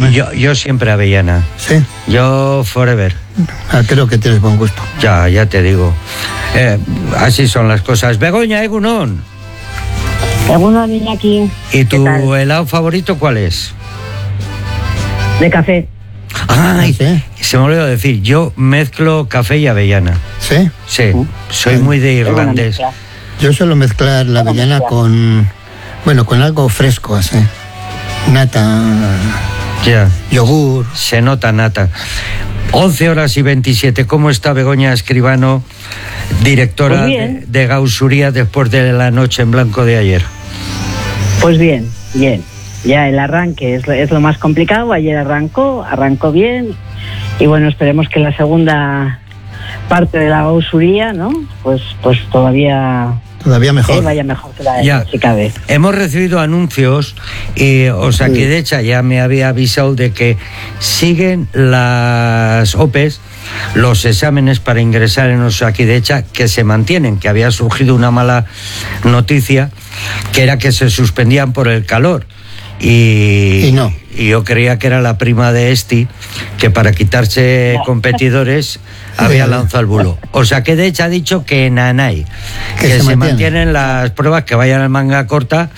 Yo siempre avellana. ¿Sí? Yo forever. Creo que tienes buen gusto. Ya te digo. Así son las cosas. Begoña, Egunon. Egunon, Iñaki. ¿Y tu helado favorito cuál es? De café. Ay, ¿Sí? se me olvidó decir, yo mezclo café y avellana. ¿Sí? Sí, soy muy de irlandés. Yo suelo mezclar la avellana con algo fresco, así. Nata, Ya. yogur. Se nota nata. 11:27. ¿Cómo está Begoña Escribano, directora Pues de Gausuría, después de la noche en blanco de ayer? Pues bien. Ya el arranque es lo más complicado. Ayer arrancó bien. Y bueno, esperemos que la segunda parte de la Gausuría, ¿no? Pues todavía mejor. vaya mejor que la de Ya. si cabe. Hemos recibido anuncios y Osakidecha ya me había avisado de que siguen las OPEs, los exámenes para ingresar en Osakidecha, que se mantienen, que había surgido una mala noticia, que era que se suspendían por el calor. Y no. Y yo creía que era la prima de Esti, que para quitarse competidores había lanzado el bulo. Osakidecha ha dicho que nanay, que se mantienen las pruebas, que vayan al manga corta,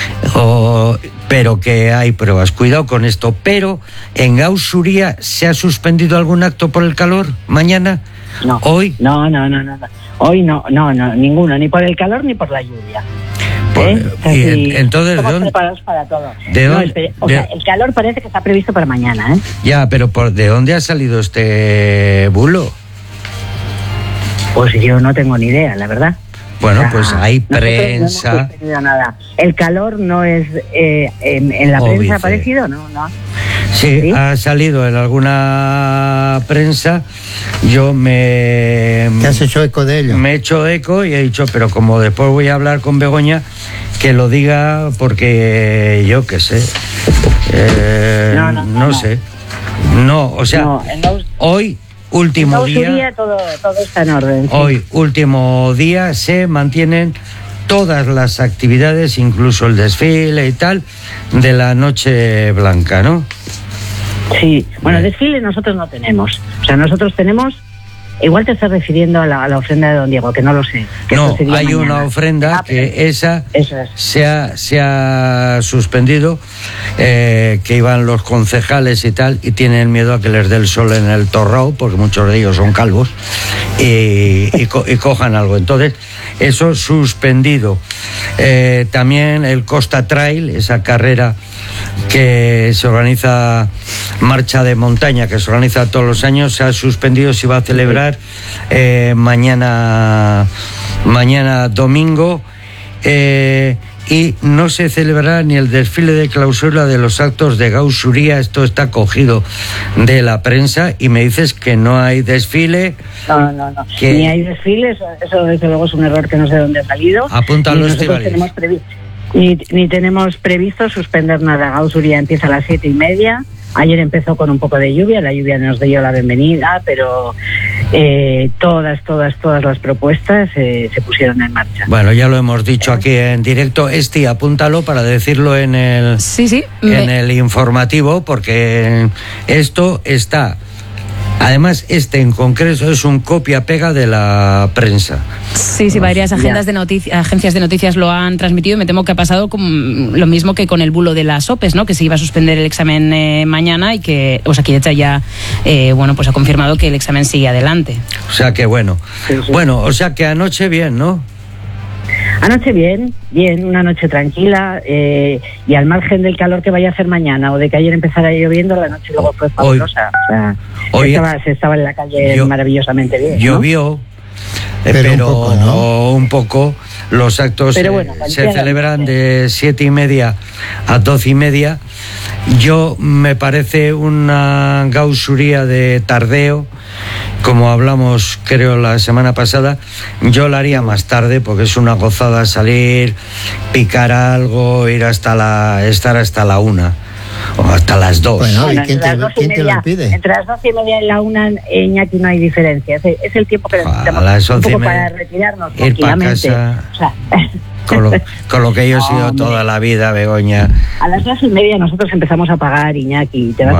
pero que hay pruebas. Cuidado con esto. Pero en Gausuría, ¿se ha suspendido algún acto por el calor mañana? No. ¿Hoy? No. Hoy no, ninguno, ni por el calor ni por la lluvia. Entonces, estamos preparados para todo. El calor parece que está previsto para mañana, ¿eh? Ya, pero ¿de dónde ha salido este bulo? Pues yo no tengo ni idea, la verdad. Bueno, pues hay prensa. No hemos entendido nada. El calor no es en la prensa ha aparecido, ¿no? Sí, ha salido en alguna prensa. ¿Te has hecho eco de ello? Me he hecho eco y he dicho, pero como después voy a hablar con Begoña, que lo diga, porque yo qué sé. No sé. No, o sea, hoy, último día. Todo está en orden. Sí. Hoy, último día, se mantienen todas las actividades, incluso el desfile y tal, de la Noche Blanca, ¿no? Sí, bueno, desfile nosotros no tenemos. O sea, nosotros tenemos... Igual te estás refiriendo a la ofrenda de Don Diego, que no lo sé. No, hay mañana. Una ofrenda que esa se ha suspendido, que iban los concejales y tal, y tienen miedo a que les dé el sol en el torrao, porque muchos de ellos son calvos, y cojan algo. Entonces, eso suspendido. También el Costa Trail, esa carrera que se organiza, marcha de montaña, que se organiza todos los años, se ha suspendido, se va a celebrar mañana domingo, y no se celebrará ni el desfile de clausura de los actos de Gausuría. Esto está cogido de la prensa y me dices que no hay desfile. No. Ni hay desfiles, eso desde luego es un error que no sé de dónde ha salido. Apúntalo, Estíbaliz. Ni tenemos previsto suspender nada. Gausuría empieza a las 7:30. Ayer empezó con un poco de lluvia, la lluvia nos dio la bienvenida, pero todas las propuestas se pusieron en marcha. Bueno, ya lo hemos dicho aquí en directo. Esti, apúntalo para decirlo en el el informativo, porque esto está... Además, en concreto es un copia-pega de la prensa. Sí, varias agencias de noticias lo han transmitido, y me temo que ha pasado lo mismo que con el bulo de las OPEs, ¿no? Que se iba a suspender el examen mañana, y que Osakidecha ya pues ha confirmado que el examen sigue adelante. O sea que bueno. Bueno, o sea que anoche bien, ¿no? Anoche bien, una noche tranquila, y al margen del calor que vaya a hacer mañana o de que ayer empezara lloviendo, la noche luego fue fabulosa. Se estaba en la calle maravillosamente bien. Llovió, ¿no? pero un poco. Los actos se celebran de 7:30 a 12:30. Yo me parece una Gausuría de tardeo, como hablamos creo la semana pasada. Yo la haría más tarde, porque es una gozada salir, picar algo, estar hasta la 1 o hasta las 2. Bueno, ¿y quién te lo pide? Entre las 12:30 y la 1, Iñaki, no hay diferencia. Es el tiempo que necesitamos un poco para retirarnos tranquilamente. Con lo que yo he sido toda la vida, Begoña. A las 2:30 nosotros empezamos a pagar, Iñaki.